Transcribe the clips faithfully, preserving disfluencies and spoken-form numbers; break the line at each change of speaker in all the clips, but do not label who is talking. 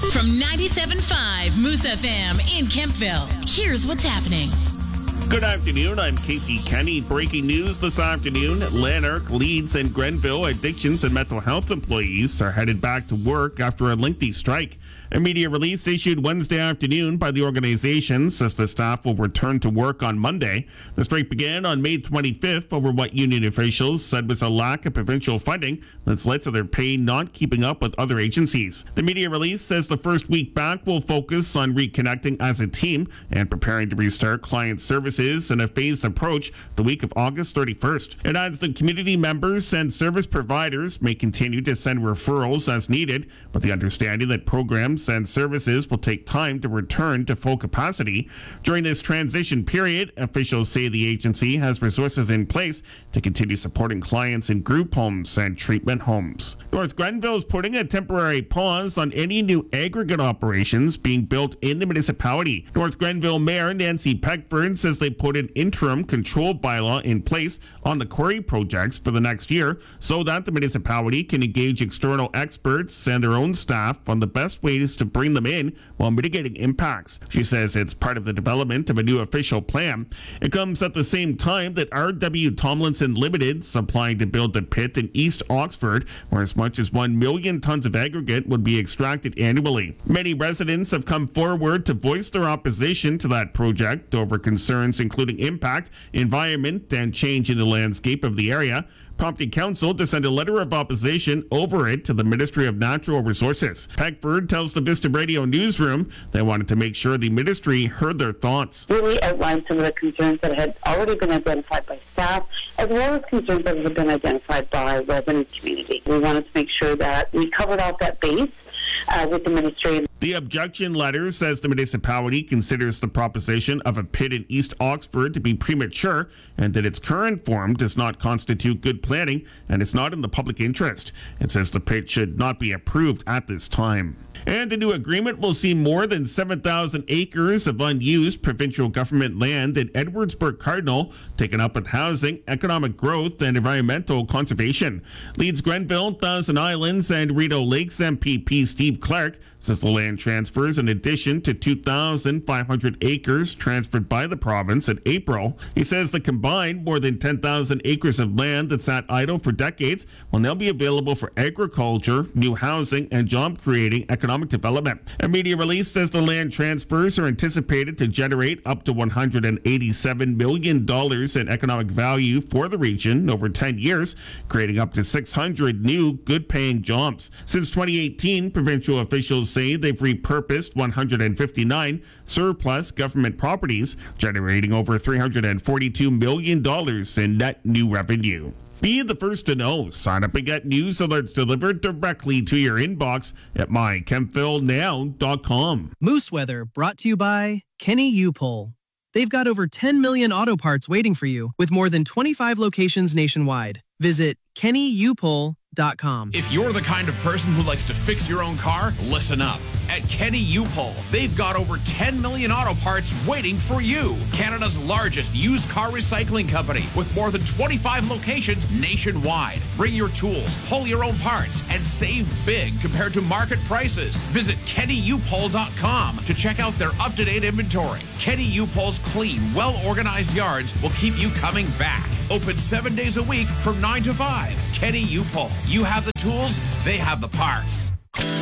From ninety-seven point five Moose F M in Kempville, here's what's happening.
Good afternoon, I'm Casey Kenny. Breaking news this afternoon, Lanark, Leeds, and Grenville addictions and mental health employees are headed back to work after a lengthy strike. A media release issued Wednesday afternoon by the organization says the staff will return to work on Monday. The strike began on May twenty-fifth over what union officials said was a lack of provincial funding that's led to their pay not keeping up with other agencies. The media release says the first week back will focus on reconnecting as a team and preparing to restart client services in a phased approach the week of August thirty-first. It adds that community members and service providers may continue to send referrals as needed, with the understanding that programs and services will take time to return to full capacity. During this transition period, officials say the agency has resources in place to continue supporting clients in group homes and treatment homes. North Grenville is putting a temporary pause on any new aggregate operations being built in the municipality. North Grenville Mayor Nancy Peckford says they put an interim control bylaw in place on the quarry projects for the next year so that the municipality can engage external experts and their own staff on the best ways to bring them in while mitigating impacts. She says it's part of the development of a new official plan. It comes at the same time that R W Tomlinson Limited is applying to build a pit in East Oxford where as much as one million tons of aggregate would be extracted annually. Many residents have come forward to voice their opposition to that project over concerns including impact, environment, and change in the landscape of the area, prompting council to send a letter of opposition over it to the Ministry of Natural Resources. Peckford tells the Vista Radio newsroom they wanted to make sure the ministry heard their thoughts.
Really outlined some of the concerns that had already been identified by staff, as well as concerns that have been identified by resident community. We wanted to make sure that we covered off that base uh, with the ministry.
The objection letter says the municipality considers the proposition of a pit in East Oxford to be premature and that its current form does not constitute good planning and is not in the public interest. It says the pit should not be approved at this time. And the new agreement will see more than seven thousand acres of unused provincial government land in Edwardsburg Cardinal taken up with housing, economic growth, and environmental conservation. Leeds Grenville, Thousand Islands, and Rideau Lakes M P P Steve Clark says the land transfers in addition to two thousand five hundred acres transferred by the province in April. He says the combined more than ten thousand acres of land that sat idle for decades will now be available for agriculture, new housing, and job-creating economic development. A media release says the land transfers are anticipated to generate up to one hundred eighty-seven million dollars in economic value for the region over ten years, creating up to six hundred new good-paying jobs. Since twenty eighteen, provincial officials say they've repurposed one hundred fifty-nine surplus government properties, generating over three hundred forty-two million dollars in net new revenue. Be the first to know. Sign up and get news alerts delivered directly to your inbox at my kempville now dot com.
Moose Weather brought to you by Kenny U-Pull. They've got over ten million auto parts waiting for you with more than twenty-five locations nationwide. Visit kenny u pull dot com.
If you're the kind of person who likes to fix your own car, listen up. At Kenny U-Pull, they've got over ten million auto parts waiting for you. Canada's largest used car recycling company with more than twenty-five locations nationwide. Bring your tools, pull your own parts, and save big compared to market prices. Visit kenny u pull dot com to check out their up-to-date inventory. Kenny U-Pull's clean, well-organized yards will keep you coming back. Open seven days a week from nine to five. Kenny U-Pull. You have the tools, they have the parts.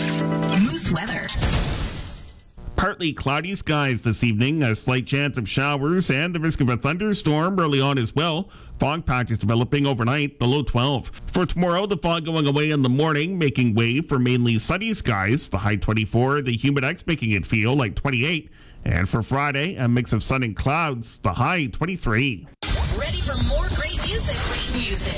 Moose weather.
Partly cloudy skies this evening, a slight chance of showers, and the risk of a thunderstorm early on as well. Fog patches developing overnight, the low twelve. For tomorrow, the fog going away in the morning, making way for mainly sunny skies, the high twenty-four, the humidex making it feel like twenty-eight. And for Friday, a mix of sun and clouds, the high twenty-three.
Ready for more great music? Great music.